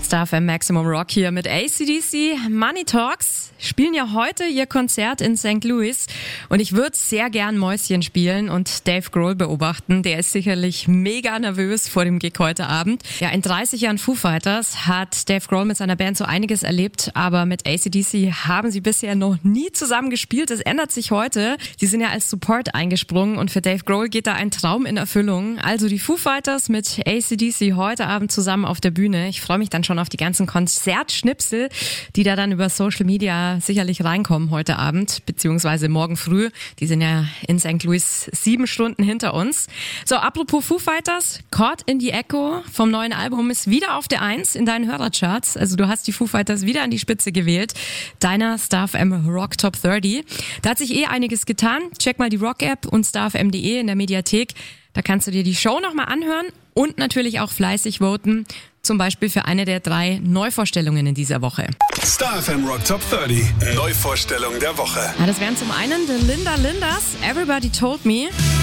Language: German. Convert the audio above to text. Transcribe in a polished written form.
Star FM Maximum Rock hier mit AC/DC. Money Talks spielen ja heute ihr Konzert in St. Louis und ich würde sehr gern Mäuschen spielen und Dave Grohl beobachten. Der ist sicherlich mega nervös vor dem Gig heute Abend. Ja, in 30 Jahren Foo Fighters hat Dave Grohl mit seiner Band so einiges erlebt, aber mit AC/DC haben sie bisher noch nie zusammen gespielt. Das ändert sich heute. Sie sind ja als Support eingesprungen und für Dave Grohl geht da ein Traum in Erfüllung. Also die Foo Fighters mit AC/DC heute Abend zusammen auf der Bühne. Ich freue mich dann schon auf die ganzen Konzertschnipsel, die da dann über Social Media sicherlich reinkommen heute Abend, beziehungsweise morgen früh. Die sind ja in St. Louis 7 Stunden hinter uns. So, apropos Foo Fighters, Caught in the Echo vom neuen Album ist wieder auf der 1 in deinen Hörercharts. Also du hast die Foo Fighters wieder an die Spitze gewählt. Deiner Star FM Rock Top 30. Da hat sich einiges getan. Check mal die Rock-App und starfm.de in der Mediathek. Da kannst du dir die Show nochmal anhören und natürlich auch fleißig voten. Zum Beispiel für eine der 3 Neuvorstellungen in dieser Woche. Star FM Rock Top 30. Neuvorstellung der Woche. Ja, das wären zum einen The Linda Lindas, Everybody Told Me.